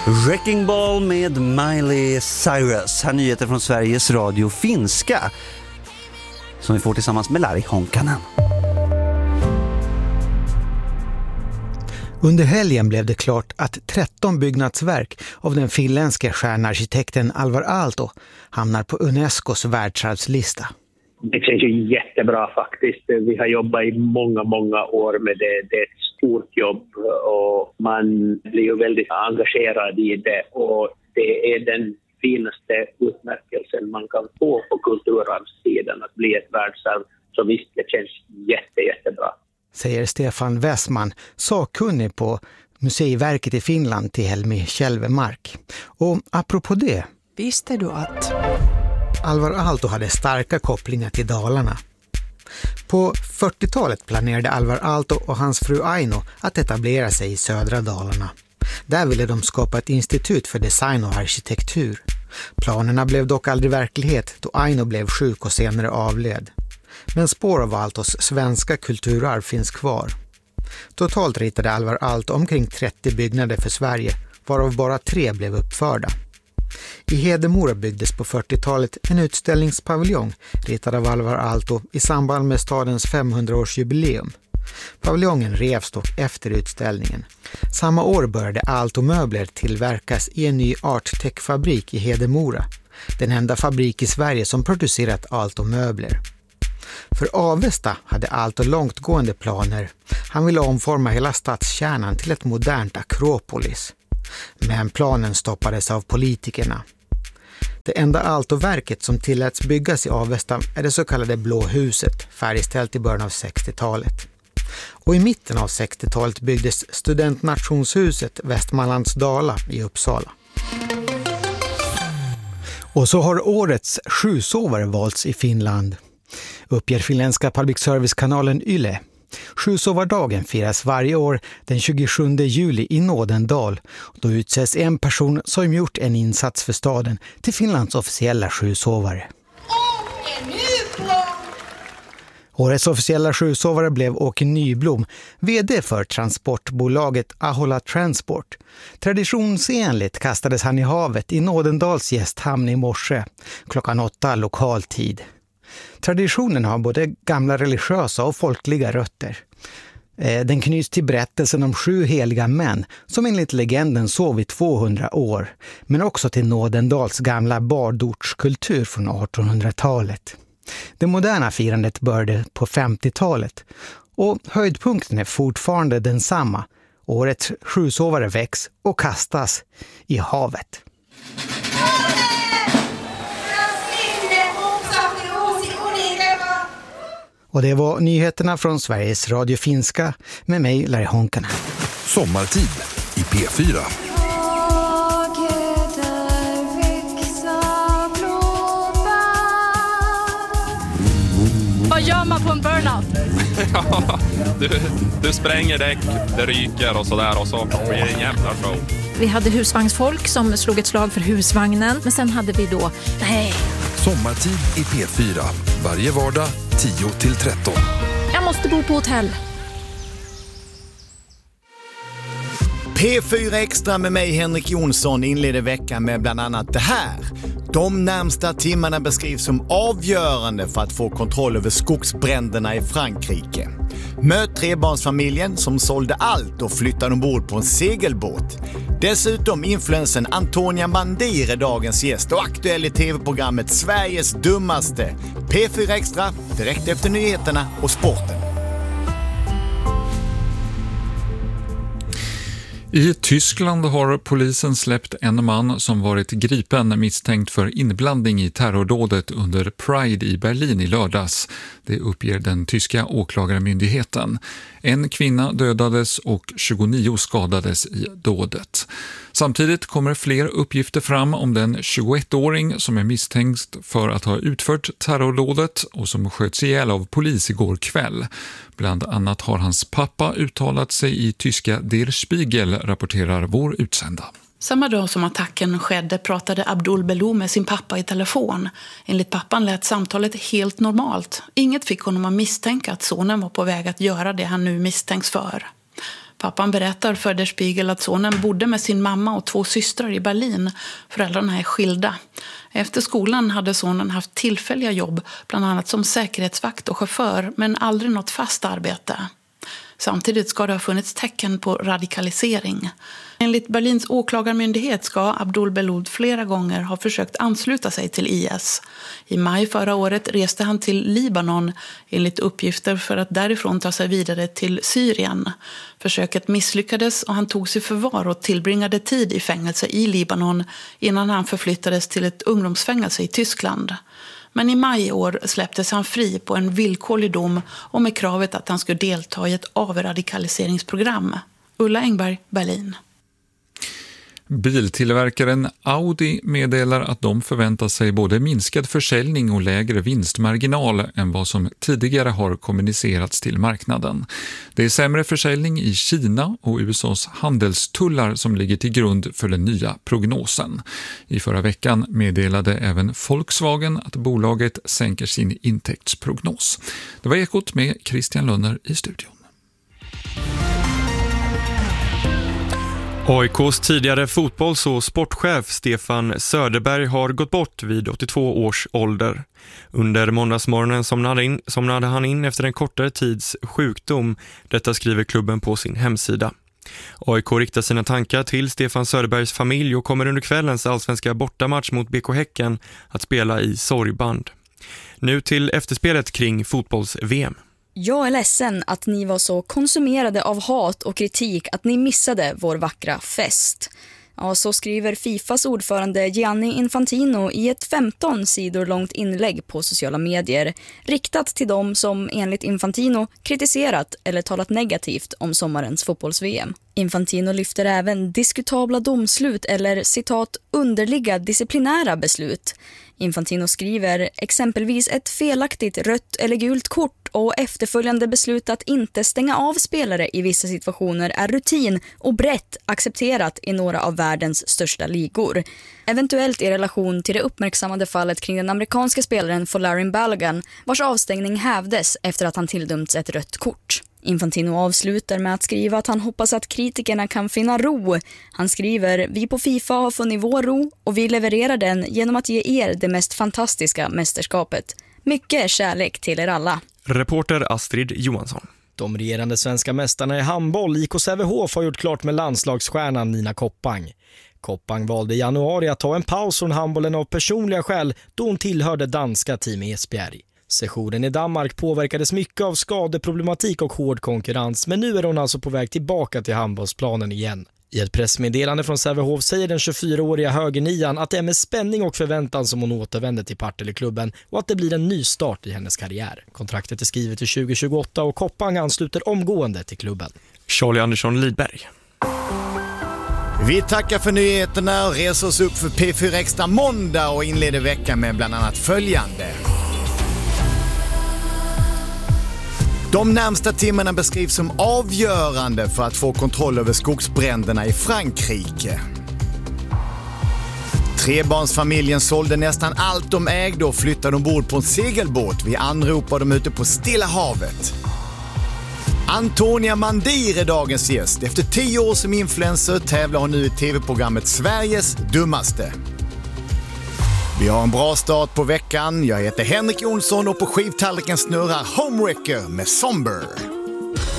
Wrecking Ball med Miley Cyrus. Här nyheter från Sveriges Radio finska som vi får tillsammans med Lari Honkanen. Under helgen blev det klart att 13 byggnadsverk av den finländska stjärnarkitekten Alvar Aalto hamnar på Unescos världsarvslista. Det känns ju jättebra faktiskt. Vi har jobbat i många år med det. Det är ett stort jobb och man blir ju väldigt engagerad i det. Och det är den finaste utmärkelsen man kan få på kulturarvssidan, att bli ett världsarv. Så visst, det känns jättebra. Säger Stefan Westman, sakkunnig på Museiverket i Finland till Helmi Kälvemark. Och apropå det. Visste du att Alvar Aalto hade starka kopplingar till Dalarna. På 40-talet planerade Alvar Aalto och hans fru Aino att etablera sig i södra Dalarna. Där ville de skapa ett institut för design och arkitektur. Planerna blev dock aldrig verklighet då Aino blev sjuk och senare avled. Men spår av Aaltos svenska kulturarv finns kvar. Totalt ritade Alvar Aalto omkring 30 byggnader för Sverige, varav bara 3 blev uppförda. I Hedemora byggdes på 40-talet en utställningspaviljong ritad av Alvar Aalto i samband med stadens 500-årsjubileum. Paviljongen revs dock efter utställningen. Samma år började Aalto-möbler tillverkas i en ny Arttech-fabrik i Hedemora, den enda fabrik i Sverige som producerat Aalto-möbler. För Avesta hade Aalto långtgående planer. Han ville omforma hela stadskärnan till ett modernt akropolis. Men planen stoppades av politikerna. Det enda Aalto-verket som tilläts byggas i Avesta är det så kallade Blå huset, färdigställt i början av 60-talet. Och i mitten av 60-talet byggdes studentnationshuset Västmanlands Dala i Uppsala. Och så har årets sjusovare valts i Finland. Uppger finländska public service-kanalen Yle. Sjusovardagen firas varje år den 27 juli i Nådendal. Då utses en person som gjort en insats för staden till Finlands officiella sjusovare. Årets officiella sjusovare blev Åke Nyblom, vd för transportbolaget Ahola Transport. Traditionsenligt kastades han i havet i Nådendals gästhamn i morse, klockan 8 lokal tid. Traditionen har både gamla religiösa och folkliga rötter. Den knyts till berättelsen om 7 heliga män som enligt legenden sov i 200 år, men också till Nådendals gamla bardortskultur från 1800-talet. Det moderna firandet började på 50-talet och höjdpunkten är fortfarande densamma. Årets sjusovare väcks och kastas i havet. Och det var nyheterna från Sveriges Radio Finska med mig, Lari Honkanen. Sommartid i P4. Vad gör man på en burnout? Ja, du spränger däck, det ryker och sådär och så blir det en jävla show. Vi hade husvagnsfolk som slog ett slag för husvagnen, men sen hade vi då... Sommartid i P4. Varje vardag 10-13. Jag måste bo på hotell. P4 Extra med mig Henrik Jonsson inleder veckan med bland annat det här. De närmsta timmarna beskrivs som avgörande för att få kontroll över skogsbränderna i Frankrike. Möt trebarnsfamiljen som sålde allt och flyttade ombord på en segelbåt. Dessutom influensen Antonia Mandir är dagens gäst och aktuell i tv-programmet Sveriges dummaste. P4 Extra, direkt efter nyheterna och sporten. I Tyskland har polisen släppt en man som varit gripen misstänkt för inblandning i terrordådet under Pride i Berlin i lördags. Det uppger den tyska åklagarmyndigheten. En kvinna dödades och 29 skadades i dådet. Samtidigt kommer fler uppgifter fram om den 21-åring som är misstänkt för att ha utfört terrordådet och som sköts ihjäl av polis igår kväll. Bland annat har hans pappa uttalat sig i tyska Der Spiegel, rapporterar vår utsända. Samma dag som attacken skedde pratade Abdul Belou med sin pappa i telefon. Enligt pappan lät samtalet helt normalt. Inget fick honom att misstänka att sonen var på väg att göra det han nu misstänks för. Pappan berättar för Der Spiegel att sonen bodde med sin mamma och 2 systrar i Berlin. Föräldrarna är skilda. Efter skolan hade sonen haft tillfälliga jobb, bland annat som säkerhetsvakt och chaufför, men aldrig något fast arbete. Samtidigt ska det ha funnits tecken på radikalisering. Enligt Berlins åklagarmyndighet ska Abdul Beloud flera gånger ha försökt ansluta sig till IS. I maj förra året reste han till Libanon enligt uppgifter för att därifrån ta sig vidare till Syrien. Försöket misslyckades och han tog sig förvar och tillbringade tid i fängelse i Libanon innan han förflyttades till ett ungdomsfängelse i Tyskland. Men i maj i år släpptes han fri på en villkorlig dom och med kravet att han skulle delta i ett avradikaliseringsprogram. Ulla Engberg, Berlin. Biltillverkaren Audi meddelar att de förväntar sig både minskad försäljning och lägre vinstmarginal än vad som tidigare har kommunicerats till marknaden. Det är sämre försäljning i Kina och USAs handelstullar som ligger till grund för den nya prognosen. I förra veckan meddelade även Volkswagen att bolaget sänker sin intäktsprognos. Det var Ekot med Christian Lönner i studion. AIKs tidigare fotbolls- och sportchef Stefan Söderberg har gått bort vid 82 års ålder. Under måndagsmorgonen somnade han in efter en kortare tids sjukdom. Detta skriver klubben på sin hemsida. AIK riktar sina tankar till Stefan Söderbergs familj och kommer under kvällens allsvenska bortamatch mot BK Häcken att spela i sorgband. Nu till efterspelet kring fotbolls-VM. Jag är ledsen att ni var så konsumerade av hat och kritik att ni missade vår vackra fest. Ja, så skriver Fifas ordförande Gianni Infantino i ett 15 sidor långt inlägg på sociala medier, riktat till dem som enligt Infantino kritiserat eller talat negativt om sommarens fotbolls-VM. Infantino lyfter även diskutabla domslut eller citat underliga disciplinära beslut. Infantino skriver exempelvis ett felaktigt rött eller gult kort och efterföljande beslut att inte stänga av spelare i vissa situationer är rutin och brett accepterat i några av världens största ligor. Eventuellt i relation till det uppmärksammade fallet kring den amerikanska spelaren Folarin Balogun, vars avstängning hävdes efter att han tilldömts ett rött kort. Infantino avslutar med att skriva att han hoppas att kritikerna kan finna ro. Han skriver, vi på FIFA har funnit vår ro och vi levererar den genom att ge er det mest fantastiska mästerskapet. Mycket kärlek till er alla. Reporter Astrid Johansson. De regerande svenska mästarna i handboll, IK Sävehof, har gjort klart med landslagsstjärnan Nina Koppang. Koppang valde i januari att ta en paus från handbollen av personliga skäl då hon tillhörde danska team Esbjerg. Sessionen i Danmark påverkades mycket av skadeproblematik och hård konkurrens, men nu är hon alltså på väg tillbaka till handbollsplanen igen. I ett pressmeddelande från Sävehof säger den 24-åriga högernian att det är med spänning och förväntan som hon återvänder till Partille-klubben och att det blir en ny start i hennes karriär. Kontraktet är skrivet till 2028 och Koppang ansluter omgående till klubben. Charlie Andersson Lidberg. Vi tackar för nyheterna och reser oss upp för P4 Extra måndag och inleder veckan med bland annat följande. De närmsta timmarna beskrivs som avgörande för att få kontroll över skogsbränderna i Frankrike. Trebarnsfamiljen sålde nästan allt de ägde och flyttade ombord på en segelbåt. Vi anropar dem ute på Stilla havet. Antonia Mandir är dagens gäst. Efter 10 år som influencer tävlar hon nu i tv-programmet Sveriges dummaste. Vi har en bra start på veckan. Jag heter Henrik Jonsson och på skivtallriken snurrar Homewrecker med Somber.